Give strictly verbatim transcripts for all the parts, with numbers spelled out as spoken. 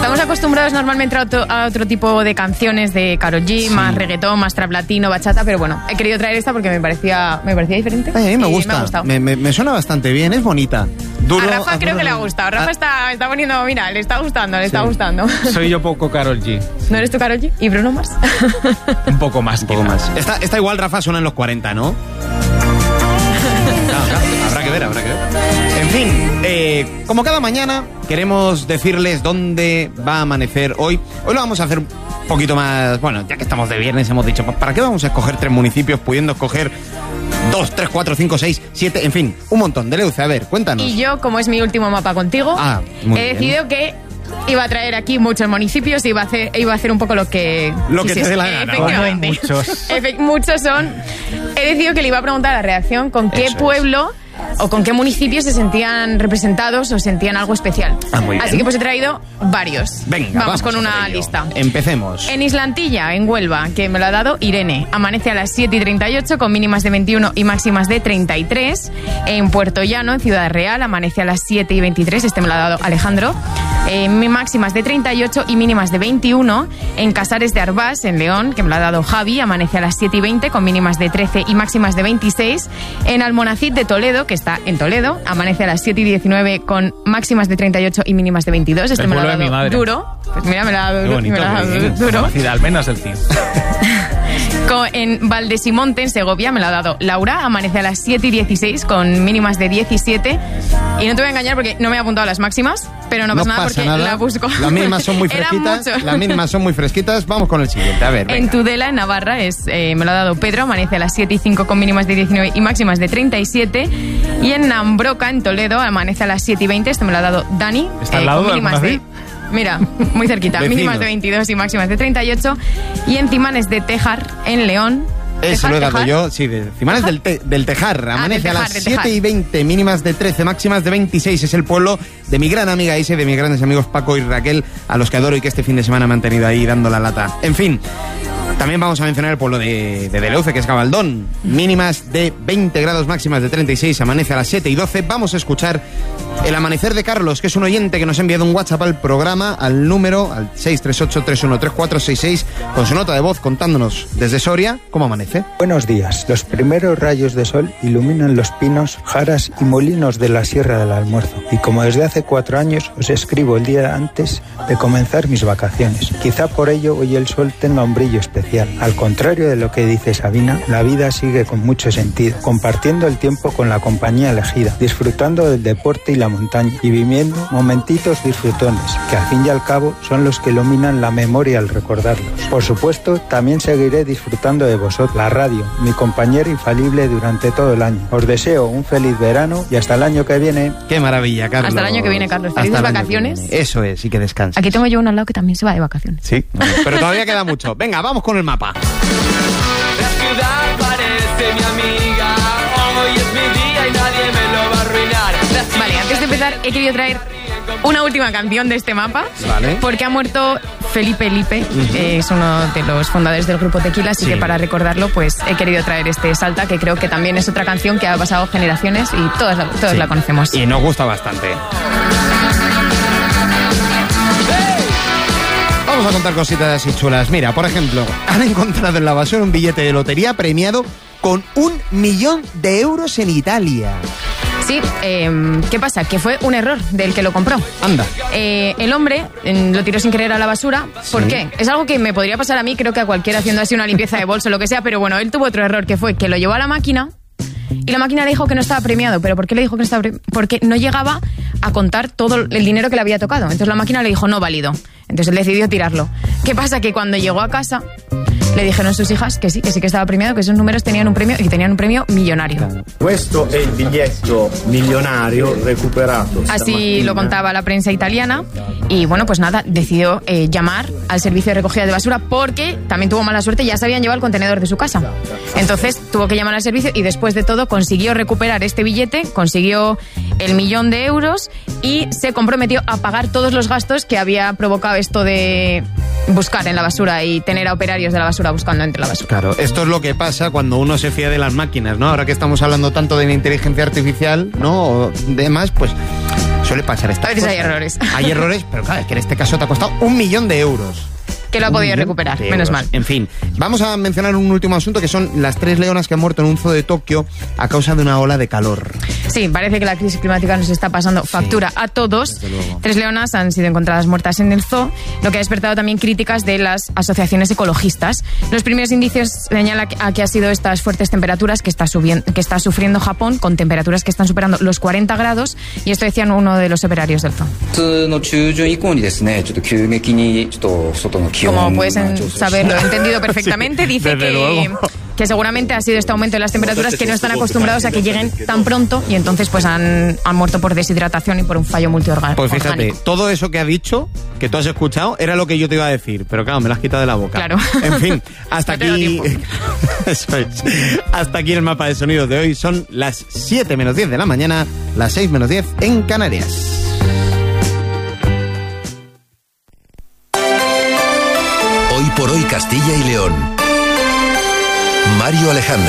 Estamos acostumbrados normalmente a otro, a otro tipo de canciones de Karol G, sí. más reggaetón, más trap latino, bachata, pero bueno, he querido traer esta porque me parecía, me parecía diferente. Ay, a mí me gusta, me, me, me suena bastante bien, es bonita. Duro, a Rafa creo que le ha gustado. Rafa a... está, está poniendo, mira, le está gustando, le sí. está gustando. Soy yo poco Karol G. ¿No eres tú Karol G? ¿Y Bruno Mars? Un poco más. Un poco más. Esta, esta igual, Rafa, suena en los cuarenta, ¿no? no, no habrá que ver, habrá que ver. En fin, eh, como cada mañana, queremos decirles dónde va a amanecer hoy. Hoy lo vamos a hacer un poquito más... Bueno, ya que estamos de viernes, hemos dicho, ¿para qué vamos a escoger tres municipios pudiendo escoger dos, tres, cuatro, cinco, seis, siete, en fin, un montón? De Leuce, a ver, cuéntanos. Y yo, como es mi último mapa contigo, ah, muy he bien. decidido que iba a traer aquí muchos municipios y iba a hacer, iba a hacer un poco lo que... Lo que te dé la gana. Efectivamente. Muchos. Efe- muchos son... He decidido que le iba a preguntar a la redacción con qué Eso pueblo... Es. O con qué municipios se sentían representados o sentían algo especial. Ah, muy bien. Así que pues he traído varios. Venga, vamos, vamos con una ello. lista. Empecemos. En Islantilla, en Huelva, que me lo ha dado Irene, amanece a las siete y treinta y ocho con mínimas de veintiuno y máximas de treinta y tres. En Puerto Llano, en Ciudad Real, amanece a las siete y veintitrés, este me lo ha dado Alejandro. Eh, máximas de treinta y ocho y mínimas de veintiuno. En Casares de Arbás, en León, que me lo ha dado Javi, amanece a las siete y veinte con mínimas de trece y máximas de veintiséis. En Almonacid de Toledo, que está en Toledo, amanece a las siete y diecinueve con máximas de treinta y ocho y mínimas de veintidós. Este el me lo ha de mi dado madre. duro. Pues mira, me lo ha dado, bonito, me lo ha dado bien. duro. Al menos el cien. En Valdesimonte, en Segovia, me lo ha dado Laura, amanece a las siete y dieciséis con mínimas de diecisiete. Y no te voy a engañar porque no me he apuntado a las máximas, pero no, no pasa nada pasa porque nada. la busco. Las mínimas son muy fresquitas. Las mínimas son muy fresquitas. Vamos con el siguiente, a ver. Venga. En Tudela, en Navarra, es, eh, me lo ha dado Pedro, amanece a las siete y cinco con mínimas de diecinueve y máximas de treinta y siete. Y en Nambroca, en Toledo, amanece a las siete y veinte, este me lo ha dado Dani. ¿Está al eh, lado con de mínimas alguna de... vez? Mira, muy cerquita, mínimas de veintidós y máximas de treinta y ocho. Y en Cimanes de Tejar, en León. Eso Tejar, lo he dado Tejar. yo, sí, de Cimanes del, te, del Tejar. Amanece Ah, del a Tejar, las del Tejar. siete y veinte, mínimas de trece, máximas de veintiséis. Es el pueblo de mi gran amiga Ise, de mis grandes amigos Paco y Raquel, a los que adoro y que este fin de semana me han tenido ahí dando la lata. En fin, también vamos a mencionar el pueblo de, de Deleuze, que es Gabaldón. Mínimas de veinte grados, máximas de treinta y seis, amanece a las siete y doce. Vamos a escuchar el amanecer de Carlos, que es un oyente que nos ha enviado un WhatsApp al programa, al número, al seis tres ocho, tres uno tres cuatro seis seis, con su nota de voz contándonos desde Soria cómo amanece. Buenos días. Los primeros rayos de sol iluminan los pinos, jaras y molinos de la Sierra del Almuerzo. Y como desde hace cuatro años os escribo el día antes de comenzar mis vacaciones. Quizá por ello hoy el sol tenga un brillo especial. Al contrario de lo que dice Sabina, la vida sigue con mucho sentido, compartiendo el tiempo con la compañía elegida, disfrutando del deporte y la montaña y viviendo momentitos disfrutones, que al fin y al cabo son los que iluminan la memoria al recordarlos. Por supuesto, también seguiré disfrutando de vosotros, la radio, mi compañero infalible durante todo el año. Os deseo un feliz verano y hasta el año que viene. Qué maravilla, Carlos. Hasta el año que viene, Carlos. Felices vacaciones. Eso es, y que descanses. Aquí tengo yo uno al lado que también se va de vacaciones. Sí, pero todavía queda mucho. Venga, vamos con el mapa. La ciudad parece mi amiga, hoy es mi día y nadie me lo va a arruinar. Vale, antes de empezar he querido traer una última canción de este mapa, Vale. porque ha muerto Felipe Lipe, uh-huh. eh, es uno de los fundadores del grupo Tequila, así sí. que para recordarlo pues he querido traer este Salta, que creo que también es otra canción que ha pasado generaciones y todos la, todos sí. la conocemos. Y nos gusta bastante. Vamos a contar cositas así chulas. Mira, por ejemplo, han encontrado en la basura un billete de lotería premiado con un millón de euros en Italia. Sí, eh, ¿qué pasa? Que fue un error del que lo compró. Anda. Eh, el hombre eh, lo tiró sin querer a la basura. ¿Por Sí. qué? Es algo que me podría pasar a mí, creo que a cualquiera haciendo así una limpieza de bolso o lo que sea, pero bueno, él tuvo otro error, que fue que lo llevó a la máquina y la máquina le dijo que no estaba premiado. ¿Pero por qué le dijo que no estaba premiado? Porque no llegaba a contar todo el dinero que le había tocado. Entonces la máquina le dijo no válido. Entonces él decidió tirarlo. ¿Qué pasa? Que cuando llegó a casa le dijeron sus hijas que sí, que sí que estaba premiado, que esos números tenían un premio y tenían un premio millonario. Questo è il biglietto milionario recuperato. Así lo contaba la prensa italiana y bueno, pues nada, decidió eh, llamar al servicio de recogida de basura porque también tuvo mala suerte, ya se habían llevado el contenedor de su casa. Entonces tuvo que llamar al servicio y después de todo consiguió recuperar este billete, consiguió el millón de euros y se comprometió a pagar todos los gastos que había provocado esto de buscar en la basura y tener a operarios de la basura buscando entre la basura. Claro, esto es lo que pasa cuando uno se fía de las máquinas, ¿no? Ahora que estamos hablando tanto de la inteligencia artificial, ¿no? O demás, pues Suele pasar esta A veces hay errores. Hay errores, pero claro, es que en este caso te ha costado un millón de euros. Que lo ha podido recuperar, menos mal. En fin, vamos a mencionar un último asunto, que son las tres leonas que han muerto en un zoo de Tokio a causa de una ola de calor. Sí, parece que la crisis climática nos está pasando factura sí, a todos. Tres leonas han sido encontradas muertas en el zoo, lo que ha despertado también críticas de las asociaciones ecologistas. Los primeros indicios señalan a que ha sido estas fuertes temperaturas que está, subiendo, que está sufriendo Japón, con temperaturas que están superando los cuarenta grados, y esto decían uno de los operarios del zoo. Como puedes saber, lo he entendido perfectamente. Sí, dice que, que seguramente ha sido este aumento de las temperaturas, que no están acostumbrados a que lleguen tan pronto, y entonces pues han, han muerto por deshidratación y por un fallo multiorgánico. Pues fíjate, todo eso que ha dicho, que tú has escuchado, era lo que yo te iba a decir, pero claro, me lo has quitado de la boca. Claro. En fin, hasta aquí eso es. Hasta aquí el mapa de sonidos de hoy. Son las siete menos diez de la mañana, las seis menos diez en Canarias. Hoy por hoy Castilla y León. Mario Alejandre.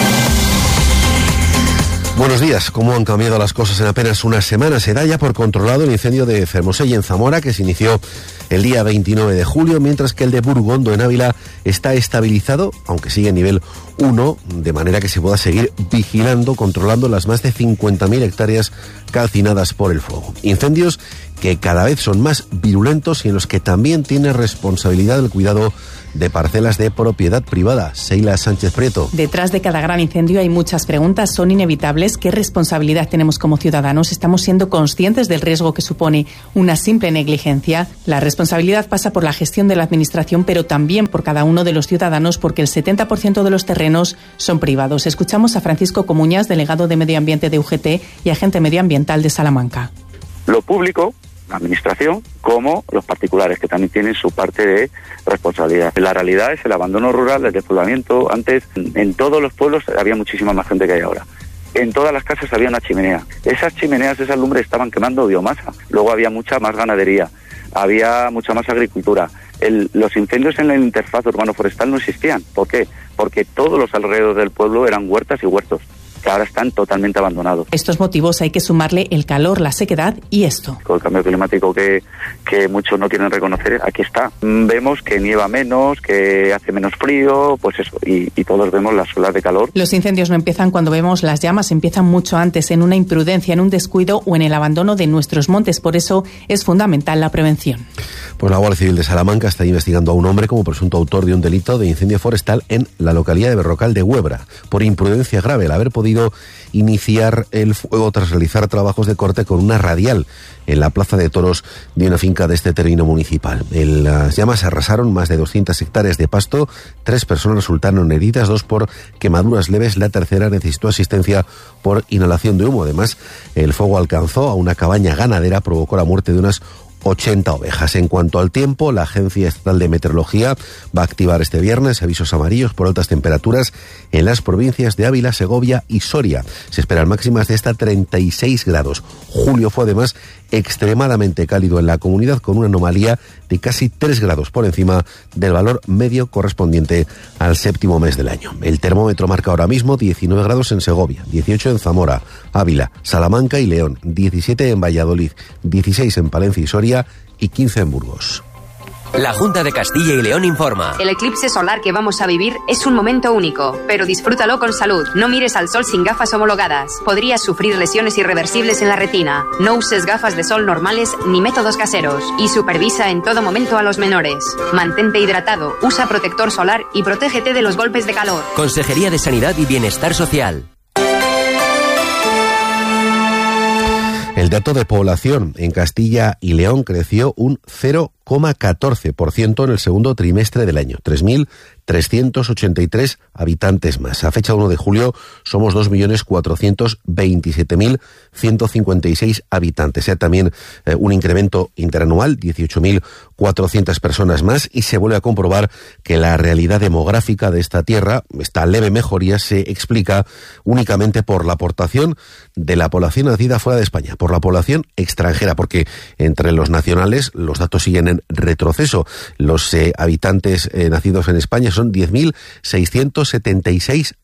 Buenos días. ¿Cómo han cambiado las cosas en apenas una semana? Se da ya por controlado el incendio de Fermoselle en Zamora, que se inició el día veintinueve de julio, mientras que el de Burgondo en Ávila está estabilizado, aunque sigue en nivel uno, de manera que se pueda seguir vigilando, controlando las más de cincuenta mil hectáreas calcinadas por el fuego. Incendios que cada vez son más virulentos y en los que también tiene responsabilidad el cuidado de parcelas de propiedad privada. Seila Sánchez Prieto. Detrás de cada gran incendio hay muchas preguntas, son inevitables. ¿Qué responsabilidad tenemos como ciudadanos? ¿Estamos siendo conscientes del riesgo que supone una simple negligencia? La responsabilidad pasa por la gestión de la administración, pero también por cada uno de los ciudadanos, porque el setenta por ciento de los terrenos son privados. Escuchamos a Francisco Comuñas, delegado de Medio Ambiente de U G T y agente medioambiental de Salamanca. Lo público, la administración, como los particulares, que también tienen su parte de responsabilidad. La realidad es el abandono rural, el despoblamiento. Antes, en todos los pueblos había muchísima más gente que hay ahora. En todas las casas había una chimenea. Esas chimeneas, esas lumbres estaban quemando biomasa. Luego había mucha más ganadería, había mucha más agricultura. El, los incendios en la interfaz urbano-forestal no existían. ¿Por qué? Porque todos los alrededores del pueblo eran huertas y huertos, que ahora están totalmente abandonados. Estos motivos hay que sumarle el calor, la sequedad y esto. Con el cambio climático que, que muchos no quieren reconocer, aquí está. Vemos que nieva menos, que hace menos frío, pues eso, y, y todos vemos las olas de calor. Los incendios no empiezan cuando vemos las llamas, empiezan mucho antes, en una imprudencia, en un descuido o en el abandono de nuestros montes. Por eso es fundamental la prevención. Pues la Guardia Civil de Salamanca está investigando a un hombre como presunto autor de un delito de incendio forestal en la localidad de Berrocal de Huebra, por imprudencia grave, al haber podido iniciar el fuego tras realizar trabajos de corte con una radial en la plaza de toros de una finca de este término municipal. En las llamas arrasaron más de doscientas hectáreas de pasto, tres personas resultaron heridas, dos por quemaduras leves, la tercera necesitó asistencia por inhalación de humo. Además, el fuego alcanzó a una cabaña ganadera, provocó la muerte de unas ochenta ovejas. En cuanto al tiempo, la Agencia Estatal de Meteorología va a activar este viernes avisos amarillos por altas temperaturas en las provincias de Ávila, Segovia y Soria. Se esperan máximas de hasta treinta y seis grados. Julio fue además extremadamente cálido en la comunidad, con una anomalía de casi tres grados por encima del valor medio correspondiente al séptimo mes del año. El termómetro marca ahora mismo diecinueve grados en Segovia, dieciocho en Zamora, Ávila, Salamanca y León, diecisiete en Valladolid, dieciséis en Palencia y Soria y quince en Burgos. La Junta de Castilla y León informa. El eclipse solar que vamos a vivir es un momento único, pero disfrútalo con salud. No mires al sol sin gafas homologadas. Podrías sufrir lesiones irreversibles en la retina. No uses gafas de sol normales ni métodos caseros. Y supervisa en todo momento a los menores. Mantente hidratado, usa protector solar y protégete de los golpes de calor. Consejería de Sanidad y Bienestar Social. El dato de población en Castilla y León creció un cero coma catorce por ciento en el segundo trimestre del año, tres mil trescientos ochenta y tres habitantes más. A fecha uno de julio somos dos millones cuatrocientos veintisiete mil ciento cincuenta y seis habitantes. Sea también eh, un incremento interanual, dieciocho mil cuatrocientas personas más, y se vuelve a comprobar que la realidad demográfica de esta tierra, esta leve mejoría, se explica únicamente por la aportación de la población nacida fuera de España, por la población extranjera, porque entre los nacionales los datos siguen en retroceso. Los eh, habitantes eh, nacidos en España son diez mil seiscientos setenta y seis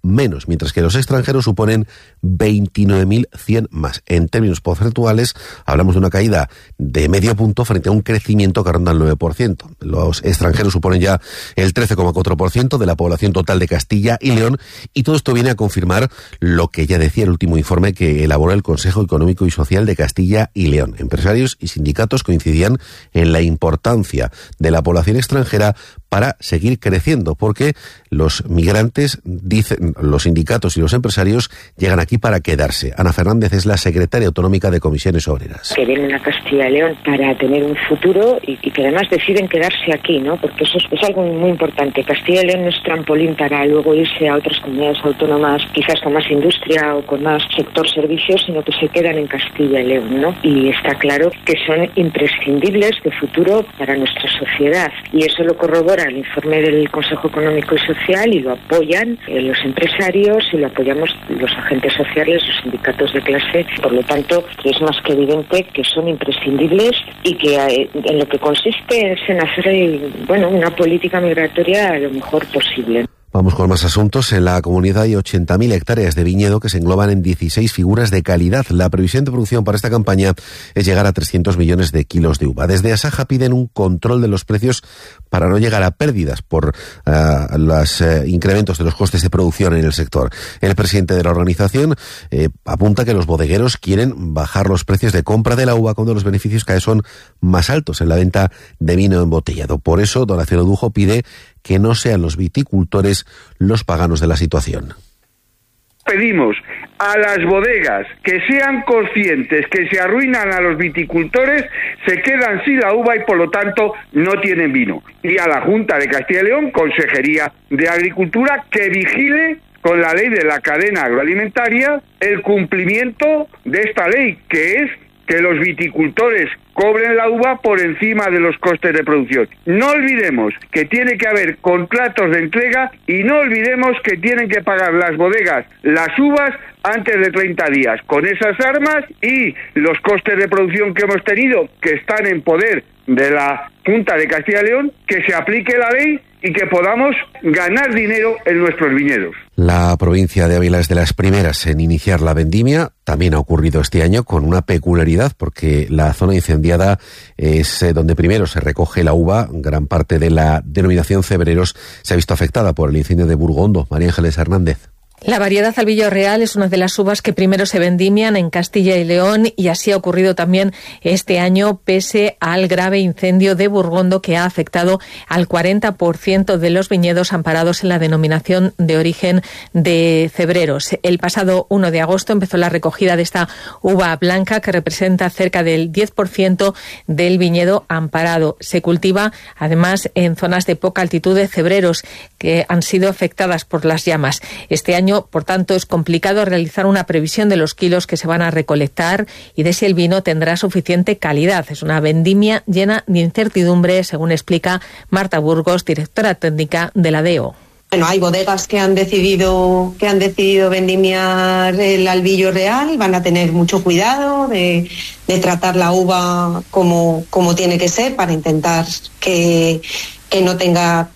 menos, mientras que los extranjeros suponen veintinueve mil cien más. En términos porcentuales, hablamos de una caída de medio punto frente a un crecimiento que ronda el nueve por ciento. Los extranjeros suponen ya el trece coma cuatro por ciento de la población total de Castilla y León, y todo esto viene a confirmar lo que ya decía el último informe que elaboró el Consejo Económico y Social de Castilla y León. Empresarios y sindicatos coincidían en la importancia de la población extranjera para seguir creciendo, porque los migrantes, dicen los sindicatos y los empresarios, llegan aquí para quedarse. Ana Fernández es la secretaria autonómica de Comisiones Obreras. Que vienen a Castilla y León para tener un futuro y, y que además deciden quedarse aquí, ¿no? Porque eso es, es algo muy importante. Castilla y León no es trampolín para luego irse a otras comunidades autónomas, quizás con más industria o con más sector servicios, sino que se quedan en Castilla y León, ¿no? Y está claro que son imprescindibles de futuro para nuestra sociedad. Y eso lo corrobora el informe del Consejo Económico y Social y lo apoyan eh, los empresarios y lo apoyamos los agentes sociales, los sindicatos de clase. Por lo tanto, es más que evidente que son imprescindibles y que eh, en lo que consiste es en hacer eh, bueno, una política migratoria lo mejor posible. Vamos con más asuntos. En la comunidad hay ochenta mil hectáreas de viñedo que se engloban en dieciséis figuras de calidad. La previsión de producción para esta campaña es llegar a trescientos millones de kilos de uva. Desde Asaja piden un control de los precios para no llegar a pérdidas por uh, los uh, incrementos de los costes de producción en el sector. El presidente de la organización eh, apunta que los bodegueros quieren bajar los precios de compra de la uva cuando los beneficios cada vez son más altos en la venta de vino embotellado. Por eso, Donación Odujo pide que no sean los viticultores los paganos de la situación. Pedimos a las bodegas que sean conscientes que se arruinan a los viticultores, se quedan sin la uva y por lo tanto no tienen vino. Y a la Junta de Castilla y León, Consejería de Agricultura, que vigile con la ley de la cadena agroalimentaria el cumplimiento de esta ley, que es que los viticultores cobren la uva por encima de los costes de producción. No olvidemos que tiene que haber contratos de entrega y no olvidemos que tienen que pagar las bodegas las uvas antes de treinta días. Con esas armas y los costes de producción que hemos tenido, que están en poder de la Junta de Castilla y León, que se aplique la ley y que podamos ganar dinero en nuestros viñedos. La provincia de Ávila es de las primeras en iniciar la vendimia. También ha ocurrido este año con una peculiaridad, porque la zona incendiada es donde primero se recoge la uva. Gran parte de la denominación Cebreros se ha visto afectada por el incendio de Burgondo. María Ángeles Hernández. La variedad Albillo Real es una de las uvas que primero se vendimian en Castilla y León, y así ha ocurrido también este año, pese al grave incendio de Burgondo que ha afectado al cuarenta por ciento de los viñedos amparados en la denominación de origen de Cebreros. El pasado uno de agosto empezó la recogida de esta uva blanca, que representa cerca del diez por ciento del viñedo amparado. Se cultiva además en zonas de poca altitud de Cebreros, que han sido afectadas por las llamas. Este año, por tanto, es complicado realizar una previsión de los kilos que se van a recolectar y de si el vino tendrá suficiente calidad. Es una vendimia llena de incertidumbre, según explica Marta Burgos, directora técnica de la D E O. Bueno, hay bodegas que han decidido que han decidido vendimiar el Albillo Real, van a tener mucho cuidado de, de tratar la uva como, como tiene que ser, para intentar que, que no tenga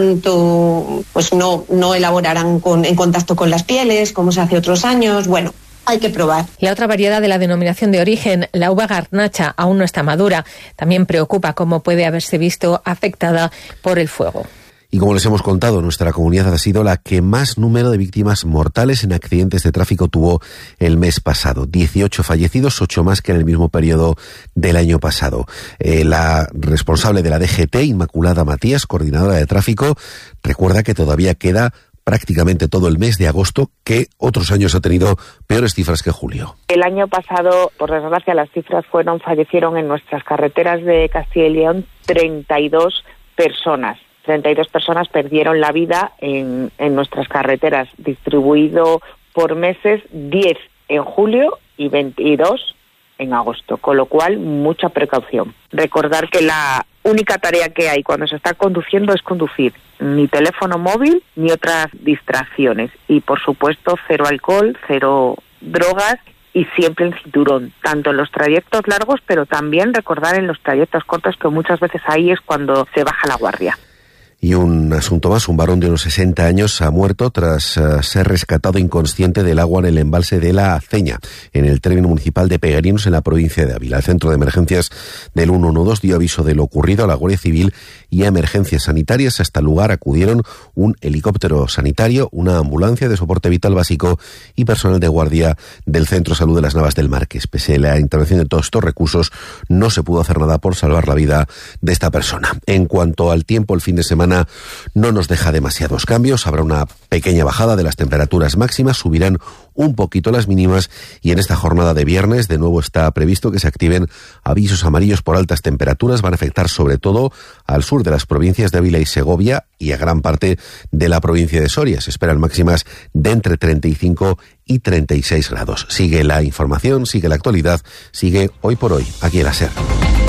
tanto, pues no, no elaborarán con, en contacto con las pieles, como se hace otros años. Bueno, hay que probar. La otra variedad de la denominación de origen, la uva garnacha, aún no está madura. También preocupa cómo puede haberse visto afectada por el fuego. Y como les hemos contado, nuestra comunidad ha sido la que más número de víctimas mortales en accidentes de tráfico tuvo el mes pasado. dieciocho fallecidos, ocho más que en el mismo periodo del año pasado. Eh, la responsable de la D G T, Inmaculada Matías, coordinadora de tráfico, recuerda que todavía queda prácticamente todo el mes de agosto, que otros años ha tenido peores cifras que julio. El año pasado, por desgracia, las cifras fueron, fallecieron en nuestras carreteras de Castilla y León treinta y dos personas. treinta y dos personas perdieron la vida en, en nuestras carreteras, distribuido por meses, diez en julio y veintidós en agosto, con lo cual mucha precaución. Recordar que la única tarea que hay cuando se está conduciendo es conducir, ni teléfono móvil ni otras distracciones, y por supuesto cero alcohol, cero drogas y siempre el cinturón, tanto en los trayectos largos, pero también recordar en los trayectos cortos, que muchas veces ahí es cuando se baja la guardia. Y un asunto más, un varón de unos sesenta años ha muerto tras uh, ser rescatado inconsciente del agua en el embalse de La Aceña, en el término municipal de Pegarinos, en la provincia de Ávila. El centro de emergencias del ciento doce dio aviso de lo ocurrido a la Guardia Civil y a emergencias sanitarias. Hasta el lugar acudieron un helicóptero sanitario, una ambulancia de soporte vital básico y personal de guardia del Centro de Salud de las Navas del Marqués. Pese a la intervención de todos estos recursos, no se pudo hacer nada por salvar la vida de esta persona. En cuanto al tiempo, el fin de semana no nos deja demasiados cambios. Habrá una pequeña bajada de las temperaturas máximas, subirán un poquito las mínimas y en esta jornada de viernes de nuevo está previsto que se activen avisos amarillos por altas temperaturas. Van a afectar sobre todo al sur de las provincias de Ávila y Segovia y a gran parte de la provincia de Soria. Se esperan máximas de entre treinta y cinco y treinta y seis grados. Sigue la información, sigue la actualidad, sigue Hoy por Hoy aquí en la SER.